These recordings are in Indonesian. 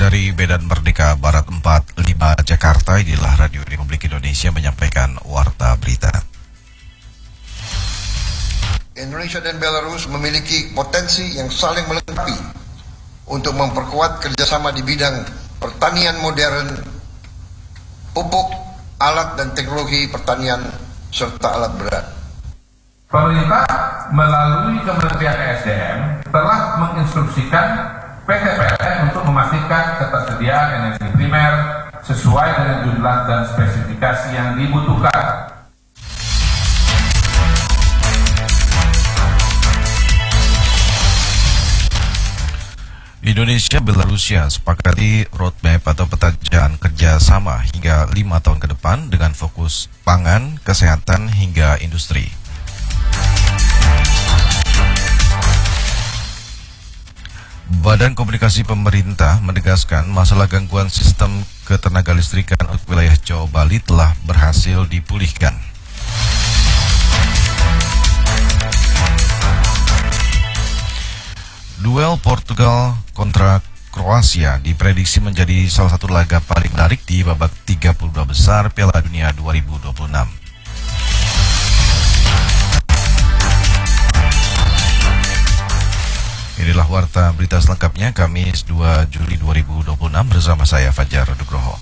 Dari Medan Merdeka Barat 45 Jakarta, inilah Radio Republik Indonesia menyampaikan warta berita. Indonesia dan Belarus memiliki potensi yang saling melengkapi untuk memperkuat kerjasama di bidang pertanian modern, pupuk, alat dan teknologi pertanian, serta alat berat. Pemerintah melalui Kementerian ESDM telah menginstruksikan PT PLN untuk memastikan ketersediaan energi primer sesuai dengan jumlah dan spesifikasi yang dibutuhkan. Indonesia Belarusia sepakati roadmap atau peta jalan kerjasama hingga 5 tahun ke depan dengan fokus pangan, kesehatan hingga industri. Badan Komunikasi Pemerintah menegaskan masalah gangguan sistem ketenagalistrikan untuk wilayah Jawa Bali telah berhasil dipulihkan. Duel Portugal kontra Kroasia diprediksi menjadi salah satu laga paling menarik di babak 32 besar Piala Dunia 2026. Inilah warta berita selengkapnya Kamis 2 Juli 2026 bersama saya Fajar Nugroho.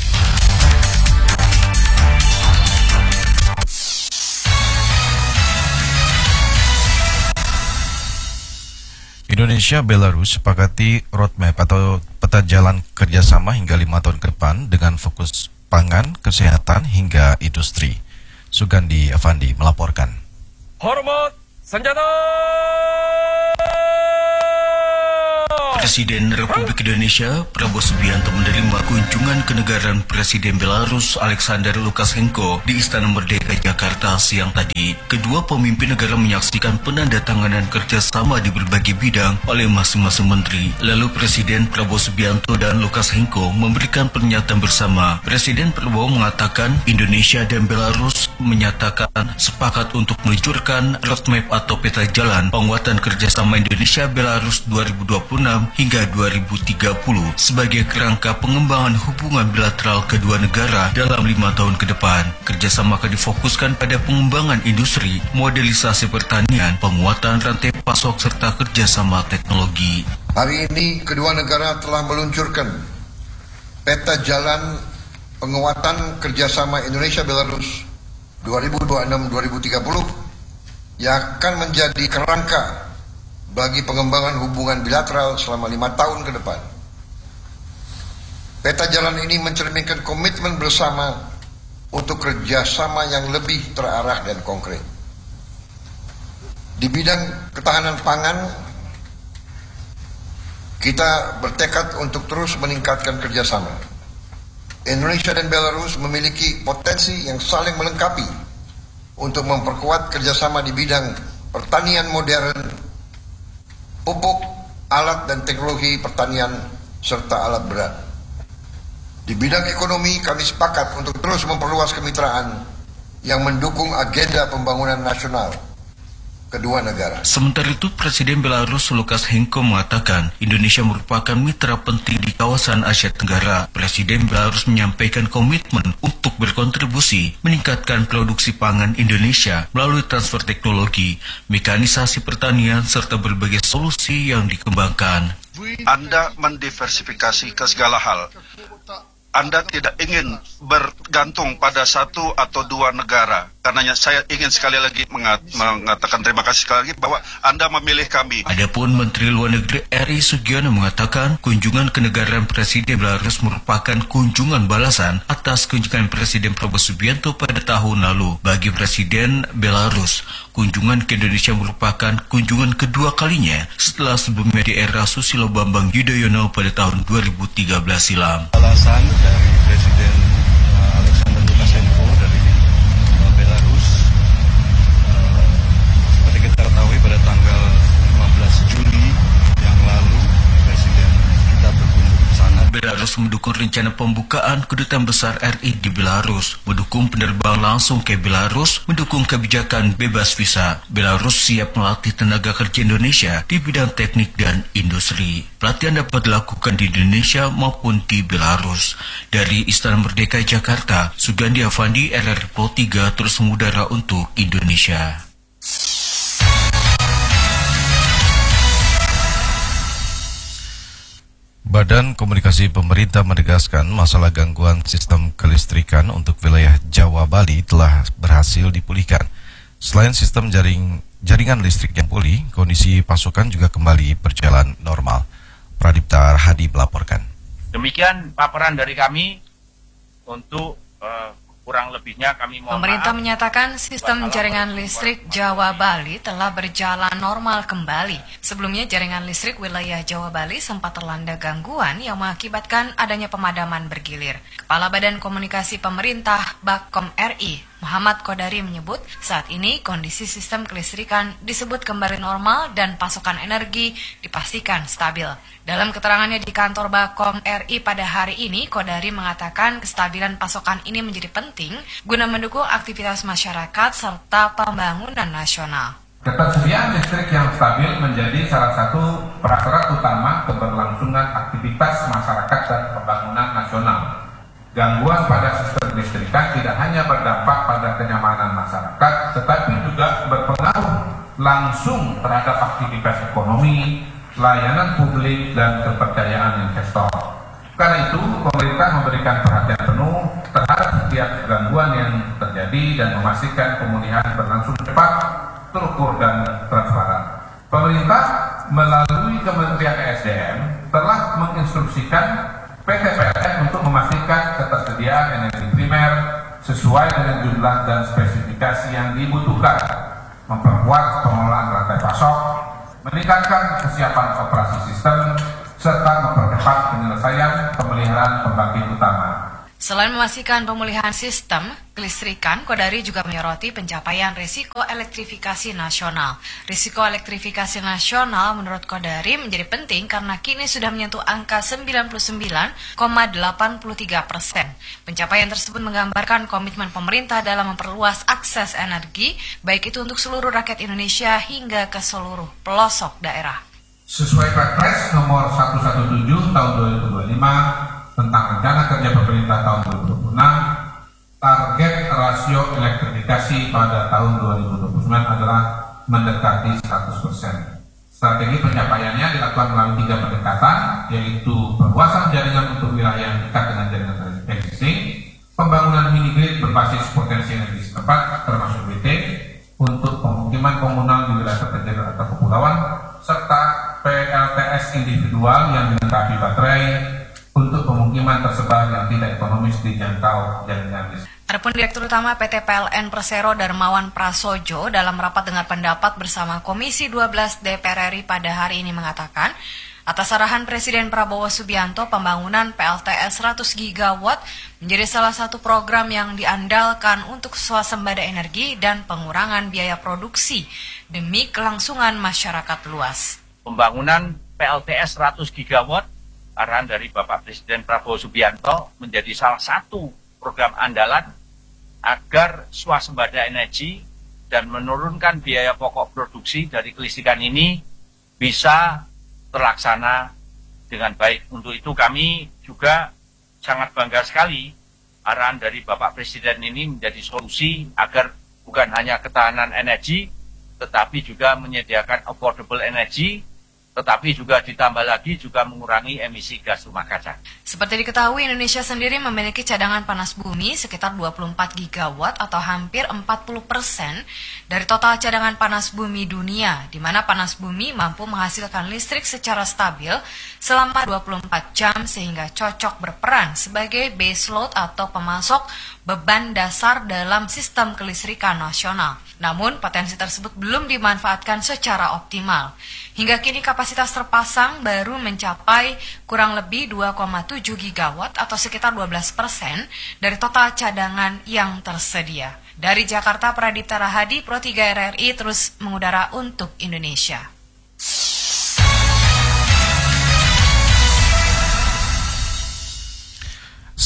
Indonesia Belarus sepakati roadmap atau peta jalan kerjasama hingga 5 tahun ke depan dengan fokus pangan, kesehatan hingga industri. Sugandi Avandi melaporkan. Hormat senjata! Presiden Republik Indonesia Prabowo Subianto menerima kunjungan kenegaraan Presiden Belarus Alexander Lukashenko di Istana Merdeka Jakarta siang tadi. Kedua pemimpin negara menyaksikan penandatanganan kerjasama di berbagai bidang oleh masing-masing menteri. Lalu Presiden Prabowo Subianto dan Lukashenko memberikan pernyataan bersama. Presiden Prabowo mengatakan Indonesia dan Belarus menyatakan sepakat untuk meluncurkan roadmap atau peta jalan penguatan kerjasama Indonesia-Belarus 2026 hingga 2030 sebagai kerangka pengembangan hubungan bilateral kedua negara dalam 5 tahun ke depan. Kerjasama akan difokuskan pada pengembangan industri, modelisasi pertanian, penguatan rantai pasok serta kerjasama teknologi. Hari ini kedua negara telah meluncurkan peta jalan penguatan kerjasama Indonesia-Belarus 2026-2030 yang akan menjadi kerangka bagi pengembangan hubungan bilateral selama 5 tahun ke depan. Peta jalan ini mencerminkan komitmen bersama untuk kerjasama yang lebih terarah dan konkret. Di bidang ketahanan pangan, kita bertekad untuk terus meningkatkan kerjasama. Indonesia dan Belarus memiliki potensi yang saling melengkapi untuk memperkuat kerjasama di bidang pertanian modern, pupuk, alat dan teknologi pertanian, serta alat berat. Di bidang ekonomi, kami sepakat untuk terus memperluas kemitraan yang mendukung agenda pembangunan nasional kedua negara. Sementara itu, Presiden Belarus Lukashenko mengatakan Indonesia merupakan mitra penting di kawasan Asia Tenggara. Presiden Belarus menyampaikan komitmen untuk berkontribusi meningkatkan produksi pangan Indonesia melalui transfer teknologi, mekanisasi pertanian, serta berbagai solusi yang dikembangkan. Anda mendiversifikasi ke segala hal. Anda tidak ingin bergantung pada satu atau dua negara. Karenanya saya ingin sekali lagi mengatakan terima kasih sekali lagi bahwa Anda memilih kami. Adapun Menteri Luar Negeri Eri Sugiono mengatakan kunjungan kenegaraan Presiden Belarus merupakan kunjungan balasan atas kunjungan Presiden Prabowo Subianto pada tahun lalu. Bagi Presiden Belarus, kunjungan ke Indonesia merupakan kunjungan kedua kalinya setelah sebelumnya di era Susilo Bambang Yudhoyono pada tahun 2013 silam. Balasan dari Presiden Alexander Lukashenko dari Belarus, seperti kita ketahui pada tanggal 15 Juli yang lalu Presiden kita berkunjung ke sana. Belarus mendukung rencana pembukaan kedutaan besar RI di Belarus, mendukung penerbangan langsung ke Belarus, mendukung kebijakan bebas visa. Belarus siap melatih tenaga kerja Indonesia di bidang teknik dan industri. Pelatihan dapat dilakukan di Indonesia maupun di Belarus. Dari Istana Merdeka Jakarta, Sugandi Avandi, RRI Pro 3 terus mengudara untuk Indonesia. Badan Komunikasi Pemerintah menegaskan masalah gangguan sistem kelistrikan untuk wilayah Jawa Bali telah berhasil dipulihkan. Selain sistem jaringan listrik yang pulih, kondisi pasokan juga kembali berjalan normal. Pradipta Hadi melaporkan. Demikian paparan dari kami untuk kurang lebihnya kami mohon Pemerintah maaf. menyatakan sistem jaringan listrik Jawa Bali telah berjalan normal kembali. Sebelumnya jaringan listrik wilayah Jawa Bali sempat terlanda gangguan yang mengakibatkan adanya pemadaman bergilir. Kepala Badan Komunikasi Pemerintah Bakom RI, Muhammad Kodari menyebut saat ini kondisi sistem kelistrikan disebut kembali normal dan pasokan energi dipastikan stabil. Dalam keterangannya di kantor Bakom RI pada hari ini, Kodari mengatakan kestabilan pasokan ini menjadi penting guna mendukung aktivitas masyarakat serta pembangunan nasional. Ketersediaan listrik yang stabil menjadi salah satu prasyarat utama keberlangsungan aktivitas masyarakat dan pembangunan nasional. Gangguan pada sistem listrikan tidak hanya berdampak pada kenyamanan masyarakat, tetapi juga berpengaruh langsung terhadap aktivitas ekonomi, layanan publik, dan kepercayaan investor. Karena itu, pemerintah memberikan perhatian penuh terhadap setiap gangguan yang terjadi dan memastikan pemulihan berlangsung cepat, terukur, dan transparan. Pemerintah melalui Kementerian ESDM telah menginstruksikan PT PLN untuk memastikan ketersediaan energi primer sesuai dengan jumlah dan spesifikasi yang dibutuhkan, memperkuat pengelolaan rantai pasok, meningkatkan kesiapan operasi sistem, serta mempercepat penyelesaian pemeliharaan pembangkit utama. Selain memastikan pemulihan sistem kelistrikan, Kodari juga menyoroti pencapaian risiko elektrifikasi nasional. Risiko elektrifikasi nasional menurut Kodari menjadi penting karena kini sudah menyentuh angka 99,83%. Pencapaian tersebut menggambarkan komitmen pemerintah dalam memperluas akses energi, baik itu untuk seluruh rakyat Indonesia hingga ke seluruh pelosok daerah. Sesuai Perpres nomor 117 tahun 2025 tentang rencana kerja pemerintah tahun 2026, target rasio elektrifikasi pada tahun 2029 adalah mendekati 100%. Strategi pencapaiannya dilakukan melalui 3 pendekatan, yaitu perluasan jaringan untuk wilayah yang dekat dengan jaringan existing, pembangunan mini grid berbasis potensi energi setempat, termasuk BT, untuk pemukiman komunal di wilayah terpencil atau kepulauan, serta PLTS individual yang dilengkapi baterai untuk pemukiman tersebar yang tidak ekonomis dijangkau jaringan listrik. Adapun Direktur Utama PT PLN Persero Darmawan Prasojo dalam rapat dengar pendapat bersama Komisi 12 DPR RI pada hari ini mengatakan, atas arahan Presiden Prabowo Subianto, pembangunan PLTS 100 GW menjadi salah satu program yang diandalkan untuk swasembada energi dan pengurangan biaya produksi demi kelangsungan masyarakat luas. Pembangunan PLTS 100 GW arahan dari Bapak Presiden Prabowo Subianto menjadi salah satu program andalan agar swasembada energi dan menurunkan biaya pokok produksi dari kelistrikan ini bisa terlaksana dengan baik. Untuk itu kami juga sangat bangga sekali arahan dari Bapak Presiden ini menjadi solusi agar bukan hanya ketahanan energi, tetapi juga menyediakan affordable energy, tetapi juga ditambah lagi juga mengurangi emisi gas rumah kaca. Seperti diketahui, Indonesia sendiri memiliki cadangan panas bumi sekitar 24 gigawatt atau hampir 40% dari total cadangan panas bumi dunia, di mana panas bumi mampu menghasilkan listrik secara stabil selama 24 jam sehingga cocok berperan sebagai base load atau pemasok beban dasar dalam sistem kelistrikan nasional. Namun, potensi tersebut belum dimanfaatkan secara optimal. Hingga kini kapasitas terpasang baru mencapai kurang lebih 2,7 gigawatt atau sekitar 12% dari total cadangan yang tersedia. Dari Jakarta, Pradipta Rahadi, Pro 3 RRI terus mengudara untuk Indonesia.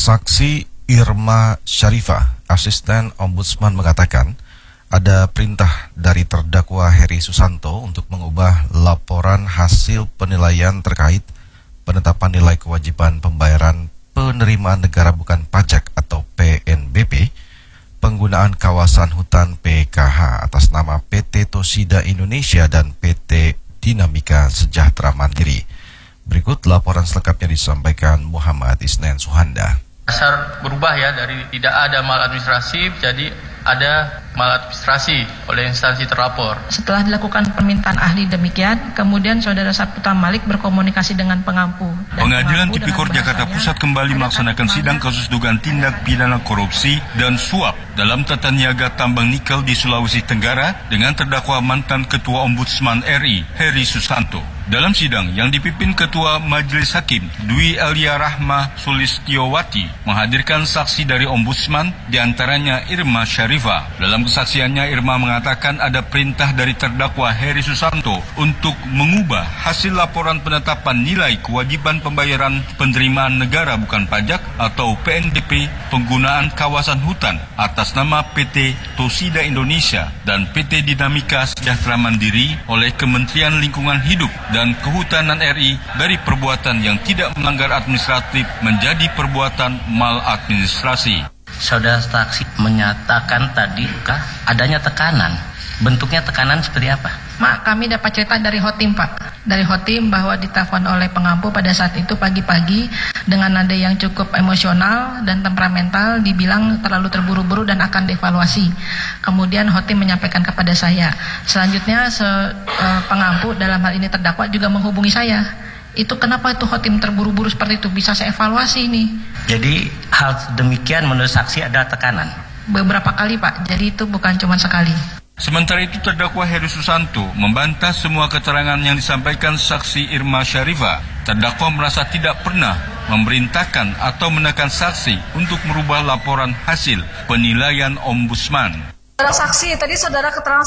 Saksi Irma Syarifah, asisten ombudsman, mengatakan ada perintah dari terdakwa Heri Susanto untuk mengubah laporan hasil penilaian terkait penetapan nilai kewajiban pembayaran penerimaan negara bukan pajak atau PNBP, penggunaan kawasan hutan PKH atas nama PT Tosida Indonesia dan PT Dinamika Sejahtera Mandiri. Berikut laporan selengkapnya disampaikan Muhammad Isnen Suhanda. Dasar berubah ya, dari tidak ada maladministrasi jadi ada maladministrasi oleh instansi terlapor. Setelah dilakukan permintaan ahli demikian, kemudian Saudara Saputra Malik berkomunikasi dengan pengampu. Pengadilan Tipikor Jakarta Pusat kembali melaksanakan sidang kasus dugaan tindak pidana korupsi dan suap dalam tata niaga tambang nikel di Sulawesi Tenggara dengan terdakwa mantan Ketua Ombudsman RI, Heri Susanto. Dalam sidang yang dipimpin Ketua Majelis Hakim Dwi Elia Rahma Sulistiowati menghadirkan saksi dari Ombudsman, diantaranya Irma Syarifah. Dalam kesaksiannya, Irma mengatakan ada perintah dari terdakwa Heri Susanto untuk mengubah hasil laporan penetapan nilai kewajiban pembayaran penerimaan negara bukan pajak atau PNBP, penggunaan kawasan hutan atas nama PT Tosida Indonesia dan PT Dinamika Sejahtera Mandiri oleh Kementerian Lingkungan Hidup dan Kehutanan RI dari perbuatan yang tidak melanggar administratif menjadi perbuatan maladministrasi. Saudara saksi menyatakan tadi adanya tekanan. Bentuknya tekanan seperti apa? Mak, kami dapat cerita dari Hotim, Pak. Dari Hotim bahwa ditelepon oleh pengampu pada saat itu pagi-pagi dengan nada yang cukup emosional dan temperamental, dibilang terlalu terburu-buru dan akan dievaluasi. Kemudian Hotim menyampaikan kepada saya. Selanjutnya pengampu, dalam hal ini terdakwa, juga menghubungi saya. Itu kenapa itu Hotim terburu-buru seperti itu? Bisa saya evaluasi ini. Jadi hal demikian menurut saksi ada tekanan? Beberapa kali, Pak. Jadi itu bukan cuma sekali. Sementara itu terdakwa Heri Susanto membantah semua keterangan yang disampaikan saksi Irma Syarifah. Terdakwa merasa tidak pernah memerintahkan atau menekan saksi untuk merubah laporan hasil penilaian ombudsman. Saudara saksi, tadi saudara keterangan